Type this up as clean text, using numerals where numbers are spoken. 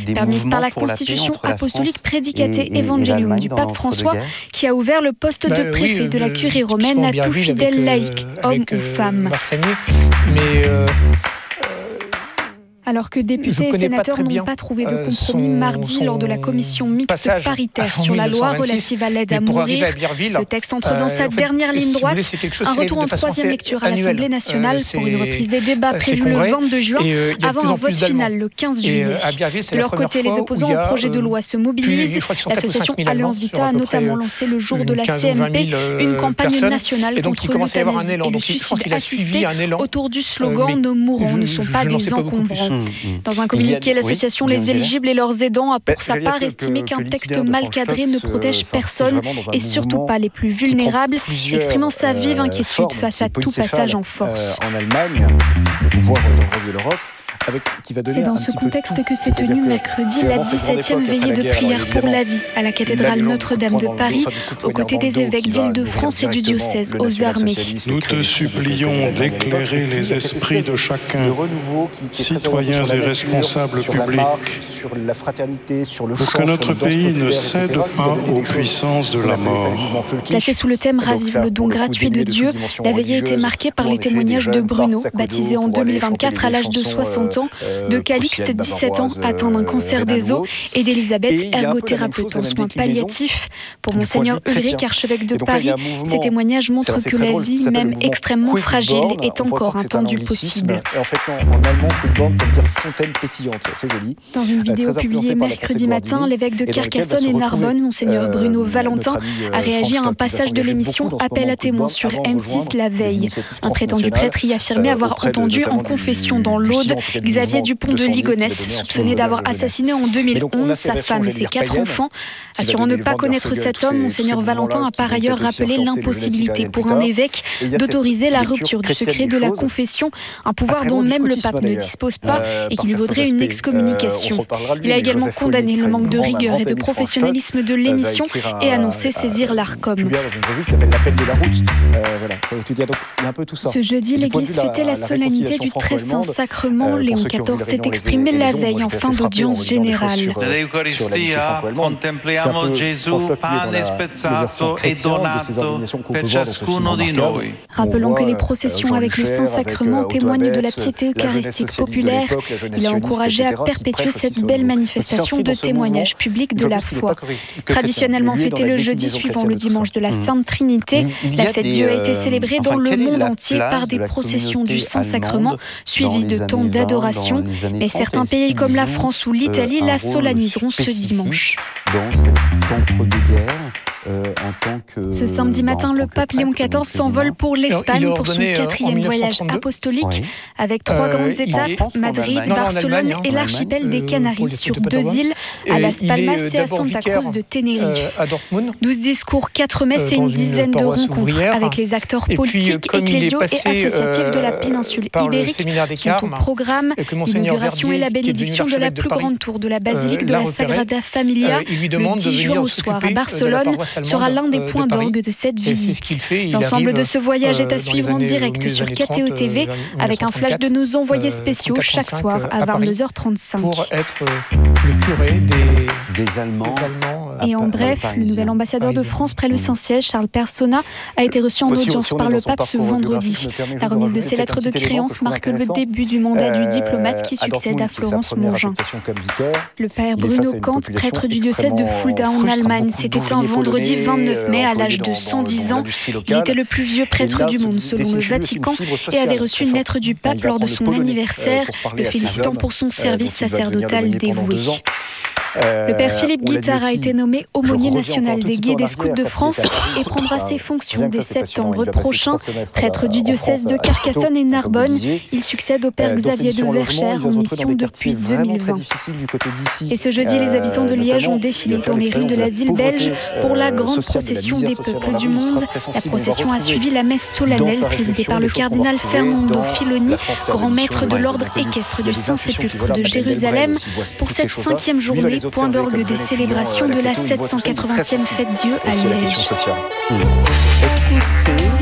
permise par la Constitution apostolique Praedicate Evangelium du pape François, qui a ouvert le poste de préfet de la curie romaine à tout fidèle laïc, homme ou femme. Alors que députés et sénateurs n'ont pas trouvé de compromis mardi lors de la commission mixte paritaire sur la loi relative à l'aide à mourir, le texte entre dans sa dernière ligne droite. Un retour en troisième lecture à l'Assemblée nationale pour une reprise des débats prévus le 22 juin avant un vote final le 15 juillet. De leur côté, les opposants au projet de loi se mobilisent. L'association Alliance Vita a notamment lancé le jour de la CMP une campagne nationale contre l'euthanasie et le suicide assisté autour du slogan « Nos mourants ne sont pas des encombrants ». Dans un communiqué, l'association Les Éligibles et leurs aidants a pour sa part estimé qu'un texte mal cadré ne protège personne et surtout pas les plus vulnérables, exprimant sa vive inquiétude face à tout passage en force. En Allemagne, voire dans le reste de l'Europe. C'est dans ce contexte que s'est tenue mercredi la 17e veillée de prière pour la vie à la cathédrale Notre-Dame de Paris, aux côtés des évêques d'Île-de-France et du diocèse aux armées. Nous te supplions d'éclairer les esprits de chacun, citoyens et responsables publics, pour que notre pays ne cède pas aux puissances de la mort. Placé sous le thème « Ravive le don gratuit de Dieu », la veillée a été marquée par les témoignages de Bruno, baptisé en 2024 à l'âge de 60 ans, de Calixte, 17 ans, atteint d'un cancer des os, et d'Elisabeth, ergothérapeute en soins palliatifs. Pour Monseigneur Ulrich, archevêque de Paris, ces témoignages montrent que la vie, même extrêmement fragile, est encore un tendu possible. En fait, en allemand, Quickborn, ça veut dire fontaine pétillante, c'est joli. Dans une vidéo publiée mercredi matin, l'évêque de Carcassonne et Narbonne, Monseigneur Bruno Valentin, a réagi à un passage de l'émission Appel à témoins sur M6 la veille. Un prétendu prêtre y affirmait avoir entendu en confession dans l'Aude Xavier Dupont de Ligonnès, soupçonné d'avoir assassiné en 2011 sa femme et ses 4 enfants. Assurant ne pas connaître cet homme, Monseigneur Valentin a par ailleurs rappelé l'impossibilité pour un évêque d'autoriser la rupture du secret de la confession, un pouvoir dont même le pape ne dispose pas et qui lui vaudrait une excommunication. Il a également condamné le manque de rigueur et de professionnalisme de l'émission et annoncé saisir l'Arcom. Ce jeudi, l'Église fêtait la solennité du Très Saint Sacrement. Léon XIV s'est exprimé la veille en fin d'audience générale. Nell'Eucaristia contempliamo Gesù pane spezzato e donato per ciascuno di noi. Rappelant que les processions avec le Saint-Sacrement témoignent de la piété eucharistique populaire, il a encouragé à perpétuer cette belle manifestation de témoignage public de la foi. Traditionnellement fêtée le jeudi suivant le dimanche de la Sainte Trinité, la fête Dieu a été célébrée dans le monde entier par des processions du Saint-Sacrement suivies de temps d'adoration, mais certains pays comme la France ou l'Italie la solenniseront ce dimanche. Ce samedi matin, le pape Léon XIV s'envole pour l'Espagne pour son 4e voyage apostolique avec 3 grandes étapes, Madrid, Barcelone et l'archipel des Canaries sur 2 îles, à Las Palmas et à Santa Cruz de Tenerife. 12 discours, 4 messes et une dizaine de rencontres avec les acteurs politiques, ecclésiaux et associatifs de la péninsule ibérique sont au programme. L'inauguration et la bénédiction de la plus grande tour de la basilique de la Sagrada Familia le 10 juin au soir à Barcelone sera l'un des points d'orgue de cette visite. L'ensemble de ce voyage est à suivre en direct sur KTO TV avec un flash de nos envoyés spéciaux chaque soir à 22h35. Pour être le curé des Allemands. Et en bref, le nouvel ambassadeur de France près le Saint-Siège, Charles Persona, a été reçu en audience par le pape ce vendredi. La remise de ses lettres de créance marque le début du mandat du diplomate qui succède à Florence Mongin. Le père Bruno Kant, prêtre du diocèse de Fulda en Allemagne, s'est éteint vendredi 29 mai à l'âge de 110 ans. Il était le plus vieux prêtre du monde selon le Vatican et avait reçu une lettre du pape lors de son anniversaire, le félicitant pour son service sacerdotal dévoué. Le père Philippe Guittard a été nommé aumônier national des Guides et Scouts de France et prendra ses fonctions dès septembre prochain. Prêtre du diocèse de Carcassonne et Narbonne, il succède au père Xavier de Verchères en mission depuis 2020. Et ce jeudi, les habitants de Liège ont défilé dans les rues de la ville belge pour la grande procession des peuples du monde. La procession a suivi la messe solennelle présidée par le cardinal Fernando Filoni, grand maître de l'ordre équestre du Saint-Sépulcre de Jérusalem, pour cette 5e journée, point d'orgue des célébrations de la 780e fête Dieu à Liège.